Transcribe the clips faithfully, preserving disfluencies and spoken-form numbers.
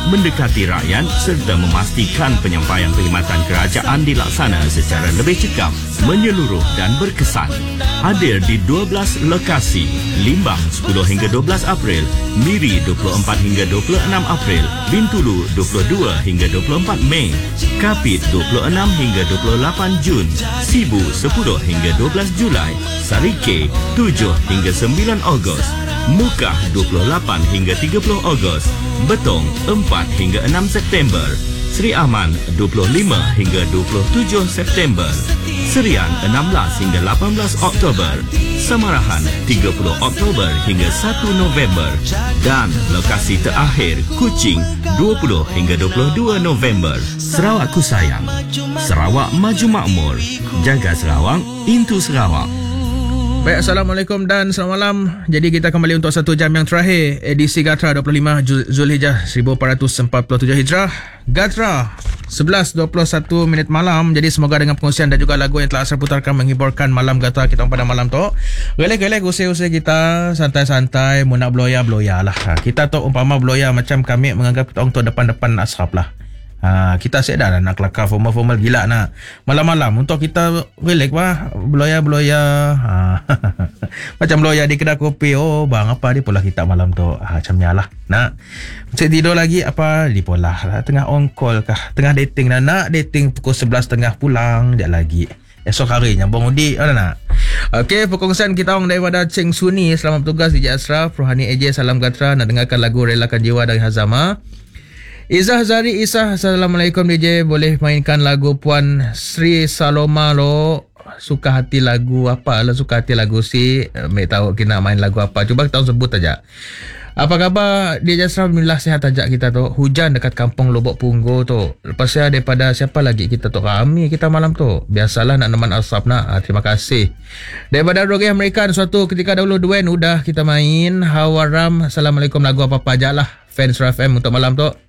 mendekati rakyat serta memastikan penyampaian perkhidmatan kerajaan dilaksana secara lebih cekap, menyeluruh dan berkesan. Hadir di dua belas lokasi: Limbang sepuluh hingga dua belas April, Miri dua puluh empat hingga dua puluh enam April, Bintulu dua puluh dua hingga dua puluh empat Mei, Kapit dua puluh enam hingga dua puluh lapan Jun, Sibu sepuluh hingga dua belas Julai, Sarike tujuh hingga sembilan Ogos, Mukah dua puluh lapan hingga tiga puluh Ogos, Betong empat hingga enam September, Seri Aman dua puluh lima hingga dua puluh tujuh September, Serian enam belas hingga lapan belas Oktober, Samarahan tiga puluh Oktober hingga satu November, dan lokasi terakhir Kuching dua puluh hingga dua puluh dua November. Sarawakku sayang, Sarawak maju makmur, jaga Sarawak, Intu Sarawak. Baik, Assalamualaikum dan selamat malam. Jadi kita kembali untuk satu jam yang terakhir edisi Gatra dua puluh lima Zulhijjah seribu empat ratus empat puluh tujuh Hijrah. Gatra sebelas dua puluh satu minit malam. Jadi semoga dengan pengungsian dan juga lagu yang telah saya putarkan menghiburkan malam Gatra kita pada malam tu. Relek-relek usai-usai kita, santai-santai, mau nak beloya-beloya lah. Kita tu umpama beloya macam kami menganggap kita orang tu depan-depan asraf lah. Ha, kita sedar dah nak kelakar formal-formal gila nak malam-malam untuk kita relax bah, beloya-beloya. Ha. Macam beloya di kedai kopi. Oh bang, apa dia pula kita malam tu? Ha, macam nyalah. Nak saya tidur lagi apa di pola lah. Tengah on call kah, tengah dating dah, nak dating pukul sebelas tiga puluh pulang dia lagi. Esok hari nyambung udik ada nak. Okey, perkongsian kita orang daripada Cheng Suni. Selamat bertugas D J Ashraf, Rohani A J, salam Gatra. Nak dengarkan lagu Relakan Jiwa dari Hazama. Izzah Zari Isah, Assalamualaikum D J, boleh mainkan lagu Puan Sri Saloma lo. Suka hati lagu apa lah, suka hati lagu si Mek tahu kita main lagu apa. Cuba kita sebut aja. Apa khabar D J Ashraf? Alhamdulillah sihat aja kita tu. Hujan dekat kampung Lobok Punggo tu. Lepas saya daripada siapa lagi kita tu, kami kita malam tu. Biasalah nak neman Ashraf nak. Ah, terima kasih. Daripada Rogi Amerikan, suatu ketika dahulu Duen udah kita main Hawaram. Assalamualaikum, lagu apa-apa aja lah. Fans F M untuk malam tu.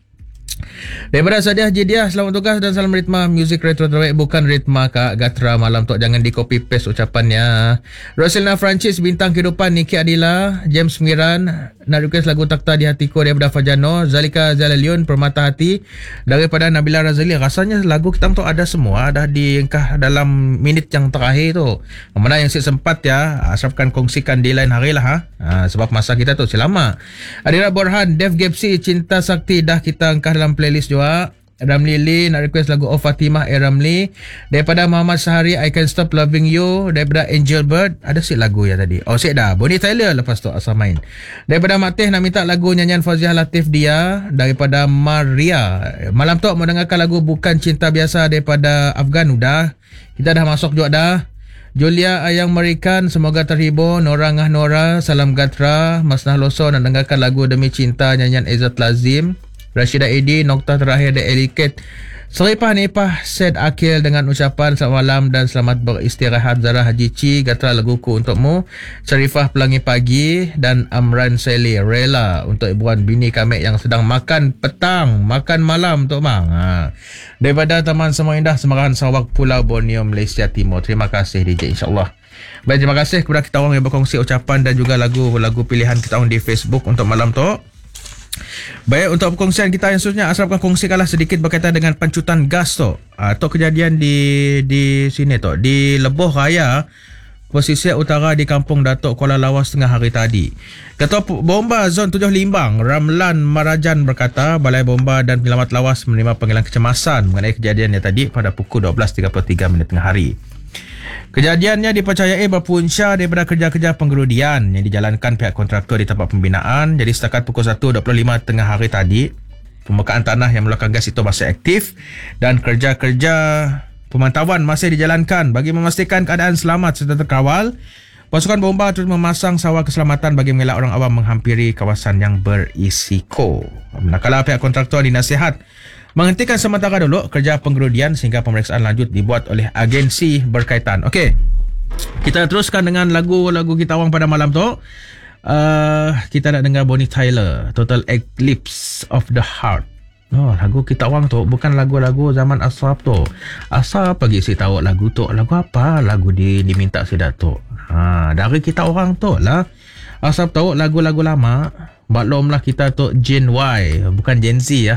Daripada Sadiah Jidiah, selamat tugas dan salam ritma music retro terbaik, bukan ritma Kak Gatra malam tu. Jangan di copy paste ucapannya. Rosilna Francis, Bintang Kehidupan, Niki Adila, James Miran nak request lagu Takta di Hatiku daripada Fajano, Zalika Zalaliun, Permata Hati daripada Nabila Razali. Rasanya lagu kita tu ada semua dah diengkah dalam minit yang terakhir tu. Mana yang saya sempat ya, Ashrafkan kongsikan di lain hari lah ha. Ha, sebab masa kita tu selama. Adira Borhan, Dev Gepsi, Cinta Sakti dah kita angkah dalam playlist juga. Ramli Lee nak request lagu Oh Fatimah eh Ramli. Daripada Muhammad Sahari, I Can Stop Loving You. Daripada Angel Bird, ada si lagu ya tadi. Oh sik dah, Bonnie Tyler lepas tu asal main. Daripada Mak Teh nak minta lagu nyanyian Fauziah Latif dia. Daripada Maria, malam tu mau dengarkan lagu Bukan Cinta Biasa daripada Afgan. Udah, kita dah masuk juga dah. Julia Ayang Merikan, semoga terhibur. Nora Ngah Nora, salam Gatra. Masnah Loso nak dengarkan lagu Demi Cinta nyanyian Izzat Lazim. Rashida Edi, nokta terakhir dari Eliket. Seripah Nipah Said Akil dengan ucapan selamat malam dan selamat beristirahat. Zara Haji Ci, Gatra laguku untukmu. Syarifah Pelangi Pagi dan Amran Seli, rela untuk hiburan bini kami yang sedang makan petang, makan malam untuk bang. Ha. Daripada Taman Semua Indah, Semarahan Sarawak, Pulau Borneo, Malaysia Timur. Terima kasih D J, insyaAllah. Baik, terima kasih kepada kita orang yang berkongsi ucapan dan juga lagu-lagu pilihan kita orang di Facebook untuk malam tu. Baik, untuk perkongsian kita yang seterusnya, Ashraf akan kongsikanlah sedikit berkaitan dengan pancutan gas tu. Atau kejadian di di sini tu, di Leboh Raya, pesisir utara di Kampung Datuk Kuala Lawas tengah hari tadi. Ketua Bomba Zon tujuh Limbang, Ramlan Marajan berkata, Balai Bomba dan Penyelamat Lawas menerima panggilan kecemasan mengenai kejadiannya tadi pada pukul dua belas tiga puluh tiga minit tengah hari. Kejadiannya dipercayai berpunca daripada kerja-kerja penggerudian yang dijalankan pihak kontraktor di tempat pembinaan. Jadi setakat pukul satu dua puluh lima tengah hari tadi, pembukaan tanah yang mengeluarkan gas itu masih aktif dan kerja-kerja pemantauan masih dijalankan bagi memastikan keadaan selamat serta terkawal. Pasukan bomba terus memasang sawar keselamatan bagi mengelak orang awam menghampiri kawasan yang berisiko. Manakala pihak kontraktor dinasihat menghentikan sementara dulu kerja penggerudian sehingga pemeriksaan lanjut dibuat oleh agensi berkaitan. Okey, kita teruskan dengan lagu-lagu kita orang pada malam tu. Uh, kita nak dengar Bonnie Tyler, Total Eclipse of the Heart. Oh, lagu kita orang tu bukan lagu-lagu zaman Ashraf tu. Asal pagi si tahu lagu tu. Lagu apa? Lagu di diminta si Datuk. Ha, dari kita orang tu lah. Ashraf tahu lagu-lagu lama. Maklumlah kita tu Gen Y, bukan Gen Z ya.